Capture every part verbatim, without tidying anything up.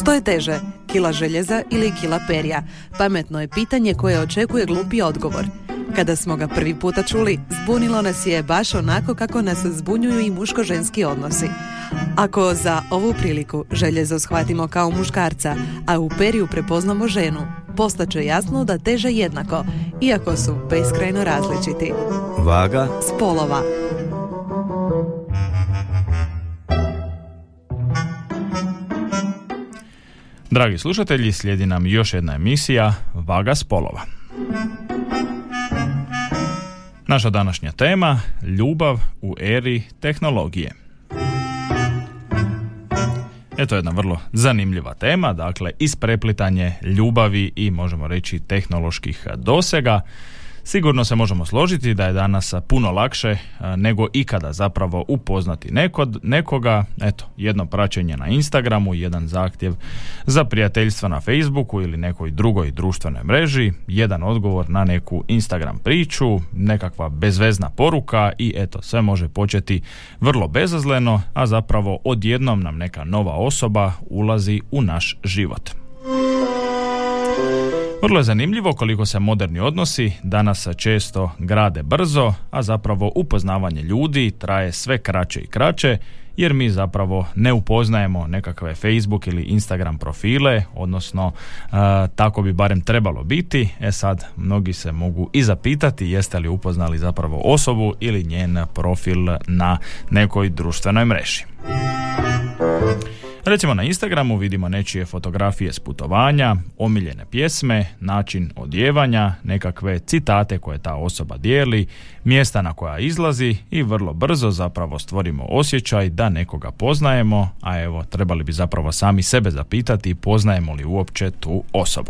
Što je teže, kila željeza ili kila perja? Pametno je pitanje koje očekuje glupi odgovor. Kada smo ga prvi puta čuli, zbunilo nas je baš onako kako nas zbunjuju i muško-ženski odnosi. Ako za ovu priliku željezo shvatimo kao muškarca, a u perju prepoznamo ženu, postaće jasno da teže jednako, iako su beskrajno različiti. Vaga spolova. Dragi slušatelji, slijedi nam još jedna emisija Vaga spolova. Naša današnja tema, ljubav u eri tehnologije. Eto jedna vrlo zanimljiva tema, dakle ispreplitanje ljubavi i možemo reći tehnoloških dosega. Sigurno se možemo složiti da je danas puno lakše nego ikada zapravo upoznati nekod, nekoga, eto, jedno praćenje na Instagramu, jedan zahtjev za prijateljstva na Facebooku ili nekoj drugoj društvenoj mreži, jedan odgovor na neku Instagram priču, nekakva bezvezna poruka i eto, sve može početi vrlo bezazleno, a zapravo odjednom nam neka nova osoba ulazi u naš život. Vrlo je zanimljivo koliko se moderni odnosi danas često grade brzo, a zapravo upoznavanje ljudi traje sve kraće i kraće, jer mi zapravo ne upoznajemo nekakve Facebook ili Instagram profile, odnosno e, tako bi barem trebalo biti. E sad, mnogi se mogu i zapitati jeste li upoznali zapravo osobu ili njen profil na nekoj društvenoj mreži. Recimo na Instagramu vidimo nečije fotografije s putovanja, omiljene pjesme, način odjevanja, nekakve citate koje ta osoba dijeli, mjesta na koja izlazi i vrlo brzo zapravo stvorimo osjećaj da nekoga poznajemo, a evo trebali bi zapravo sami sebe zapitati poznajemo li uopće tu osobu.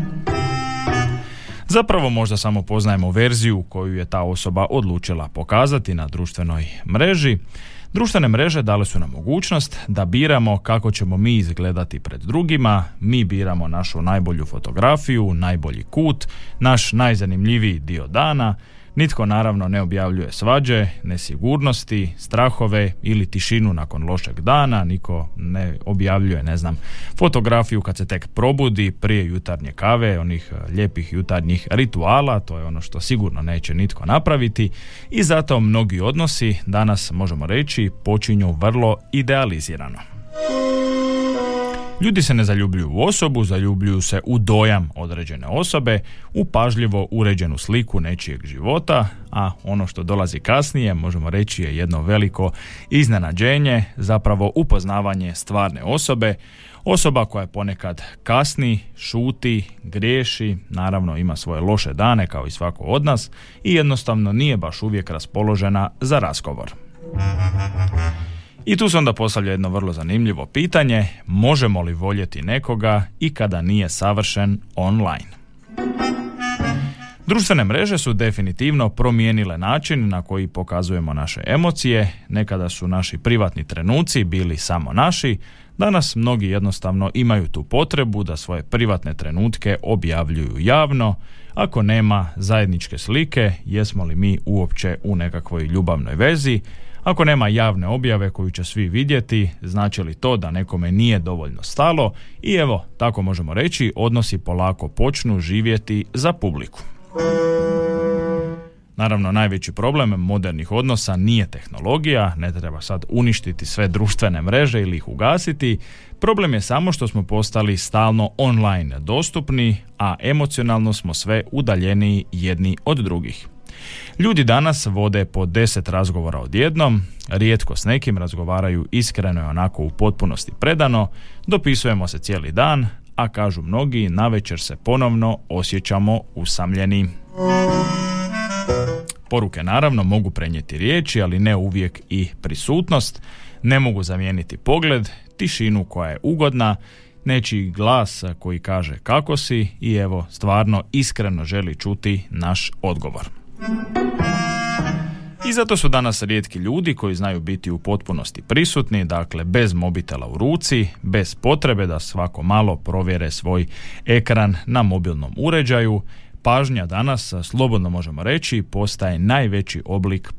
Zapravo možda samo poznajemo verziju koju je ta osoba odlučila pokazati na društvenoj mreži. Društvene mreže dale su nam mogućnost da biramo kako ćemo mi izgledati pred drugima, mi biramo našu najbolju fotografiju, najbolji kut, naš najzanimljiviji dio dana. Nitko naravno ne objavljuje svađe, nesigurnosti, strahove ili tišinu nakon lošeg dana, niko ne objavljuje, ne znam, fotografiju kad se tek probudi prije jutarnje kave, onih lijepih jutarnjih rituala, to je ono što sigurno neće nitko napraviti i zato mnogi odnosi danas, možemo reći, počinju vrlo idealizirano. Ljudi se ne zaljubljuju u osobu, zaljubljuju se u dojam određene osobe, u pažljivo uređenu sliku nečijeg života, a ono što dolazi kasnije, možemo reći, je jedno veliko iznenađenje, zapravo upoznavanje stvarne osobe, osoba koja ponekad kasni, šuti, griješi, naravno ima svoje loše dane kao i svako od nas i jednostavno nije baš uvijek raspoložena za razgovor. I tu se onda postavlja jedno vrlo zanimljivo pitanje, možemo li voljeti nekoga i kada nije savršen online? Društvene mreže su definitivno promijenile način na koji pokazujemo naše emocije, nekada su naši privatni trenuci bili samo naši, danas mnogi jednostavno imaju tu potrebu da svoje privatne trenutke objavljuju javno, ako nema zajedničke slike, jesmo li mi uopće u nekakvoj ljubavnoj vezi. Ako nema javne objave koju će svi vidjeti, znači li to da nekome nije dovoljno stalo i evo, tako možemo reći, odnosi polako počnu živjeti za publiku. Naravno, najveći problem modernih odnosa nije tehnologija, ne treba sad uništiti sve društvene mreže ili ih ugasiti. Problem je samo što smo postali stalno online dostupni, a emocionalno smo sve udaljeniji jedni od drugih. Ljudi danas vode po deset razgovora odjednom, rijetko s nekim razgovaraju iskreno i onako u potpunosti predano, dopisujemo se cijeli dan, a kažu mnogi, navečer se ponovno osjećamo usamljeni. Poruke naravno mogu prenijeti riječi, ali ne uvijek i prisutnost, ne mogu zamijeniti pogled, tišinu koja je ugodna, nečiji glas koji kaže kako si i evo stvarno iskreno želi čuti naš odgovor. I zato su danas rijetki ljudi koji znaju biti u potpunosti prisutni, dakle bez mobitela u ruci, bez potrebe da svako malo provjere svoj ekran na mobilnom uređaju. Pažnja danas, slobodno možemo reći, postaje najveći oblik